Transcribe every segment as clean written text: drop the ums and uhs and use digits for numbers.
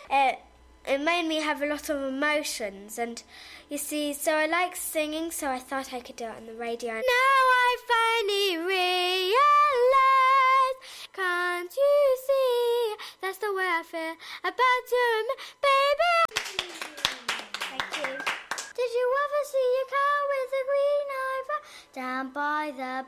it made me have a lot of emotions, and you see, so I like singing, so I thought I could do it on the radio. Now I finally realise, can't you see, that's the way I feel about you, baby. Thank you. Did you ever see a cow with a green eye down by the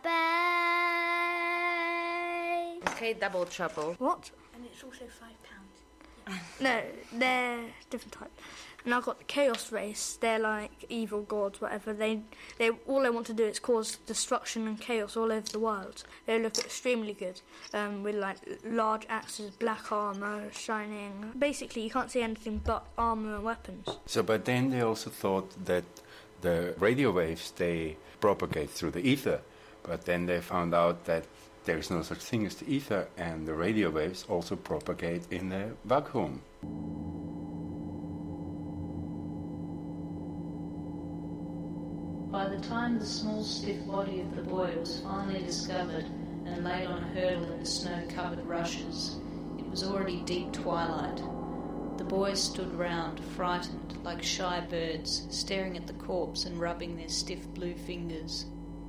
bay? Okay, Double Trouble. What? And it's also £5. No, they're different types. And I've got the Chaos Race. They're like evil gods, whatever. They all they want to do is cause destruction and chaos all over the world. They look extremely good, with like large axes, black armor, shining. Basically, you can't see anything but armor and weapons. So, but then they also thought that the radio waves, they propagate through the ether. But then they found out that there is no such thing as the ether, and the radio waves also propagate in the vacuum. By the time the small, stiff body of the boy was finally discovered and laid on a hurdle in the snow-covered rushes, it was already deep twilight. The boys stood round, frightened, like shy birds, staring at the corpse and rubbing their stiff blue fingers.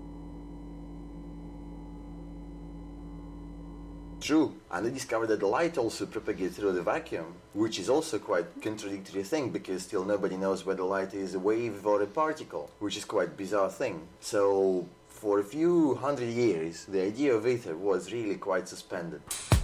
True, and they discovered that the light also propagates through the vacuum, which is also quite a contradictory thing, because still nobody knows whether light is a wave or a particle, which is quite a bizarre thing. So, for a few hundred years, the idea of ether was really quite suspended.